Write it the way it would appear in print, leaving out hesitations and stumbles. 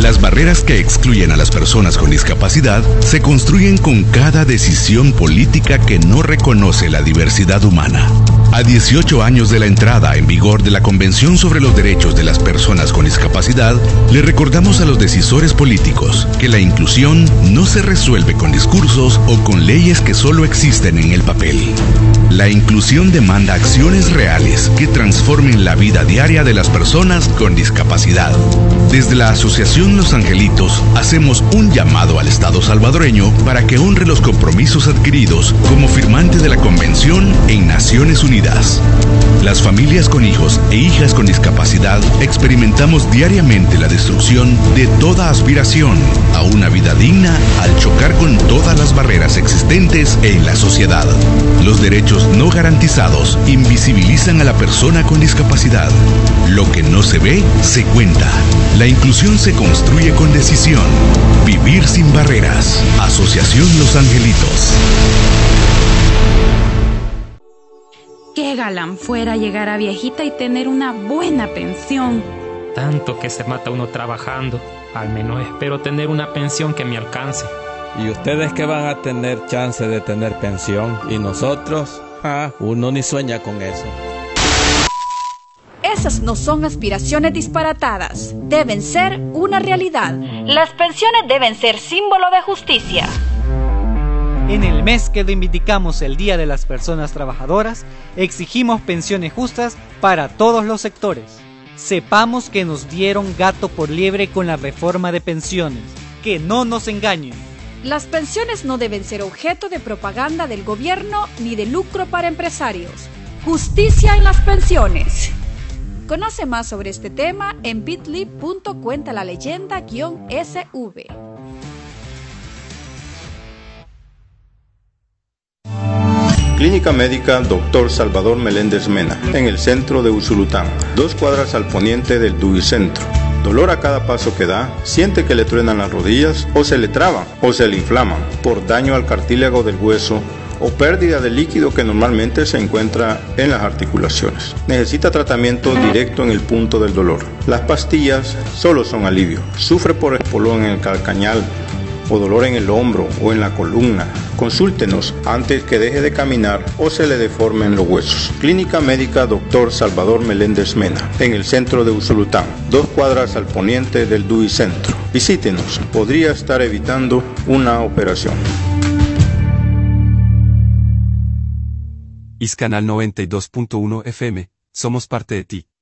Las barreras que excluyen a las personas con discapacidad se construyen con cada decisión política que no reconoce la diversidad humana. A 18 años de la entrada en vigor de la Convención sobre los Derechos de las Personas con Discapacidad, le recordamos a los decisores políticos que la inclusión no se resuelve con discursos o con leyes que solo existen en el papel. La inclusión demanda acciones reales que transformen la vida diaria de las personas con discapacidad. Desde la Asociación Los Angelitos hacemos un llamado al Estado salvadoreño para que honre los compromisos adquiridos como firmante de la Convención en Naciones Unidas. Las familias con hijos e hijas con discapacidad experimentamos diariamente la destrucción de toda aspiración a una vida digna al chocar con todas las barreras existentes en la sociedad. Los derechos no garantizados invisibilizan a la persona con discapacidad. Lo que no se ve, se cuenta. La inclusión se construye con decisión. Vivir sin barreras. Asociación Los Angelitos. Qué galán fuera llegar a viejita y tener una buena pensión. Tanto que se mata uno trabajando. Al menos espero tener una pensión que me alcance. ¿Y ustedes que van a tener chance de tener pensión? ¿Y nosotros? Uno ni sueña con eso. Esas no son aspiraciones disparatadas. Deben ser una realidad. Las pensiones deben ser símbolo de justicia. En el mes que reivindicamos el Día de las Personas Trabajadoras, exigimos pensiones justas para todos los sectores. Sepamos que nos dieron gato por liebre con la reforma de pensiones. Que no nos engañen. Las pensiones no deben ser objeto de propaganda del gobierno ni de lucro para empresarios. Justicia en las pensiones. Conoce más sobre este tema en bit.ly.cuentalaleyenda-sv. Clínica Médica Dr. Salvador Meléndez Mena, en el centro de Usulután, 2 cuadras al poniente del Duvicentro. Dolor a cada paso que da, siente que le truenan las rodillas, o se le traban, o se le inflaman, por daño al cartílago del hueso, o pérdida de líquido que normalmente se encuentra en las articulaciones. Necesita tratamiento directo en el punto del dolor. Las pastillas solo son alivio. Sufre por espolón en el calcañal, o dolor en el hombro o en la columna. Consúltenos antes que deje de caminar o se le deformen los huesos. Clínica Médica Dr. Salvador Meléndez Mena, en el centro de Usulután, 2 cuadras al poniente del Duvicentro. Visítenos, podría estar evitando una operación. Canal 92.1 FM, somos parte de ti.